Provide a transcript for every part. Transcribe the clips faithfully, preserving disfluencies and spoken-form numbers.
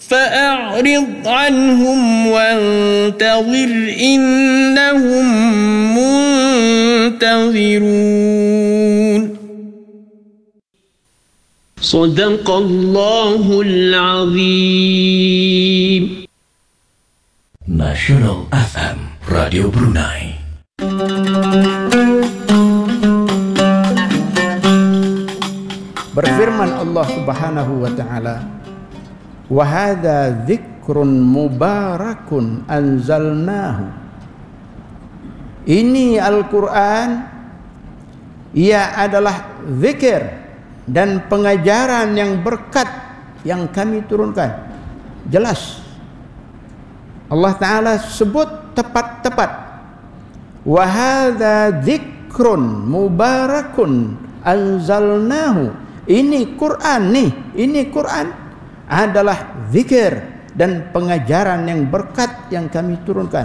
فأعرض عنهم وانتظر إنهم منتظرون صدق الله العظيم. Nasional F M Radio Brunei. Berfirman Allah Subhanahu wa taala, wa hadza dzikrun mubarakun anzalnahu. Ini Al-Qur'an, ia adalah zikir dan pengajaran yang berkat yang kami turunkan. Jelas Allah Ta'ala sebut tepat-tepat, wa hadza dzikrun mubarakun anzalnahu. Ini Quran nih, ini Quran adalah zikir dan pengajaran yang berkat yang kami turunkan.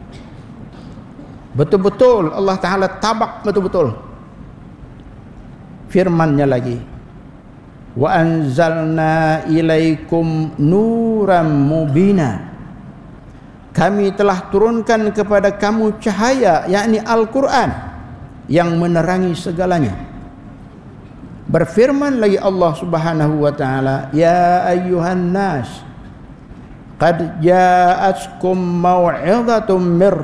Betul-betul Allah Ta'ala tabak betul-betul firman-Nya lagi, wa anzalna ilaikum nuram mubina. Kami telah turunkan kepada kamu cahaya, yakni Al-Quran, yang menerangi segalanya. Berfirman lagi Allah Subhanahu wa taala, ya ayyuhan nas qad ja'atkum mau'izatun mir